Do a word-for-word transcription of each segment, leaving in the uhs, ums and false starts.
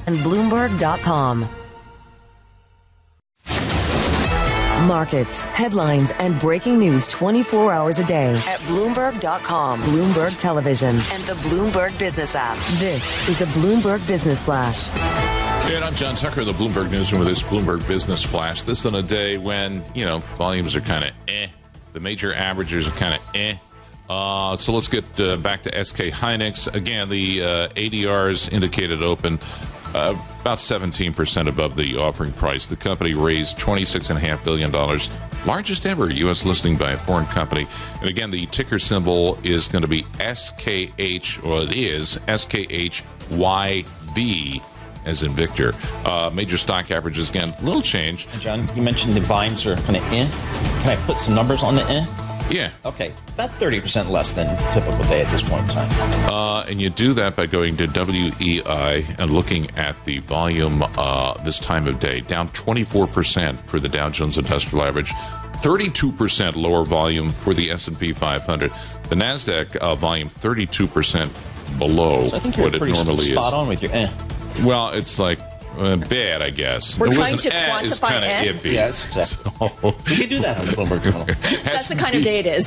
and Bloomberg dot com. Markets, headlines, and breaking news twenty-four hours a day at Bloomberg dot com, Bloomberg Television, and the Bloomberg Business app. This is a Bloomberg Business Flash. And I'm John Tucker, the Bloomberg Newsroom with this Bloomberg Business Flash. This on a day when, you know, volumes are kind of eh. The major averages are kind of eh. Uh, so let's get uh, back to S K Hynix. Again, the uh, A D Rs indicated open uh, about seventeen percent above the offering price. The company raised twenty-six point five billion dollars, largest ever U S listing by a foreign company. And again, the ticker symbol is going to be S K H, or it is S K H Y V, as in Victor. Uh, major stock averages, again, little change. John, you mentioned the volumes are kind of eh. Can I put some numbers on the eh? Yeah. Okay, about thirty percent less than typical day at this point in time. Uh, and you do that by going to W E I and looking at the volume uh, this time of day, down twenty-four percent for the Dow Jones Industrial Average, thirty-two percent lower volume for the S and P five hundred. The NASDAQ uh, volume, thirty-two percent below so I think you're what it pretty normally spot is. on with your eh. Well, it's like uh, bad, I guess. We're it trying wasn't to eh, quantify it's kind eh? of iffy. Yes, exactly. So, we could do that on the Bloomberg Journal. That's the kind of day it is.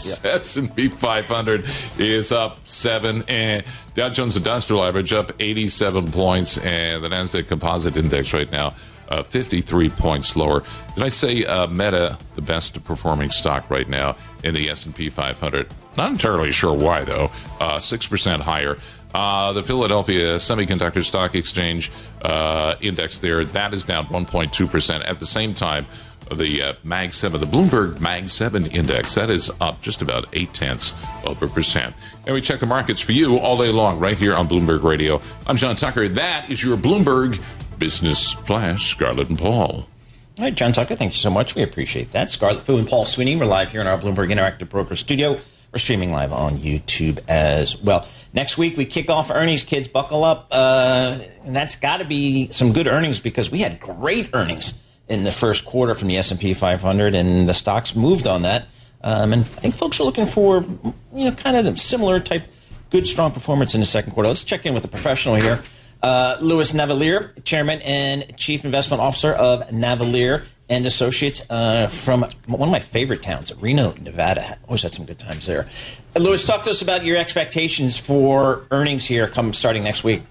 S and P five hundred is up seven, and Dow Jones Industrial Average up eighty-seven points, and the NASDAQ Composite Index right now uh, fifty-three points lower. Did I say uh, Meta, the best performing stock right now in the S and P five hundred? Not entirely sure why, though. Uh, six percent higher. Uh, the Philadelphia Semiconductor Stock Exchange uh, index there, that is down one point two percent. At the same time, the uh, Mag seven, the Bloomberg Mag seven index, that is up just about eight tenths of a percent. And we check the markets for you all day long right here on Bloomberg Radio. I'm John Tucker. That is your Bloomberg Business Flash. Scarlett and Paul. All right, John Tucker, thank you so much. We appreciate that. Scarlett Fu and Paul Sweeney, we're live here in our Bloomberg Interactive Broker studio. We're streaming live on YouTube as well. Next week, we kick off earnings, kids. Buckle up. Uh, and that's got to be some good earnings because we had great earnings in the first quarter from the S and P five hundred, and the stocks moved on that. Um, and I think folks are looking for, you know, kind of the similar type, good, strong performance in the second quarter. Let's check in with a professional here. Uh, Louis Navellier, Chairman and Chief Investment Officer of Navellier and Associates uh, from one of my favorite towns, Reno, Nevada. Always had some good times there. Uh, Louis, talk to us about your expectations for earnings here come starting next week.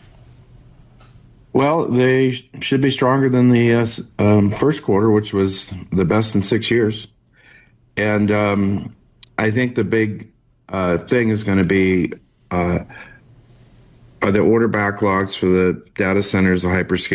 Well, they should be stronger than the uh, um, first quarter, which was the best in six years. And um, I think the big uh, thing is going to be uh, are the order backlogs for the data centers, the hyperscalers.